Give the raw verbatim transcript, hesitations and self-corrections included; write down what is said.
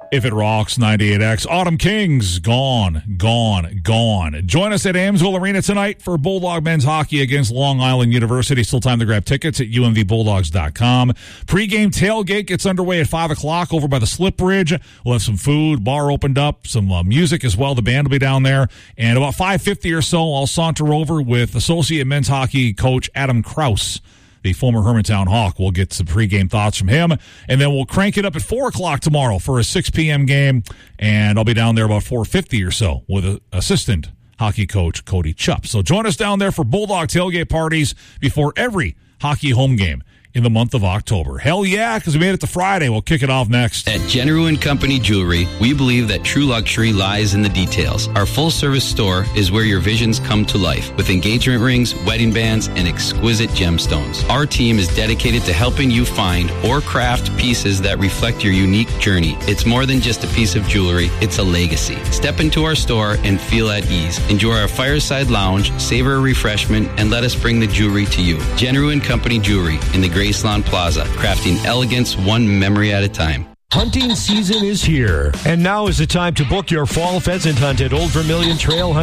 If It Rocks ninety-eight X. Autumn Kings, gone, gone, gone. Join us at Amsoil Arena tonight for Bulldog men's hockey against Long Island University. Still time to grab tickets at U M V bulldogs dot com. Pre-game tailgate gets underway at five o'clock over by the Slip Bridge. We'll have some food, bar opened up, some uh, music as well. The band will be down there. And about five fifty or so, I'll saunter over with Associate Men's Hockey Coach Adam Kraus, the former Hermantown Hawk. We'll get some pregame thoughts from him, and then we'll crank it up at four o'clock tomorrow for a six p.m. game, and I'll be down there about four fifty or so with a, assistant hockey coach Cody Chupp. So join us down there for Bulldog tailgate parties before every hockey home game in the month of October. Hell yeah, because we made it to Friday. We'll kick it off next. At General and Company Jewelry, we believe that true luxury lies in the details. Our full-service store is where your visions come to life, with engagement rings, wedding bands, and exquisite gemstones. Our team is dedicated to helping you find or craft pieces that reflect your unique journey. It's more than just a piece of jewelry, it's a legacy. Step into our store and feel at ease. Enjoy our fireside lounge, savor a refreshment, and let us bring the jewelry to you. General and Company Jewelry in the Graceland Plaza, crafting elegance one memory at a time. Hunting season is here, and now is the time to book your fall pheasant hunt at Old Vermilion Trail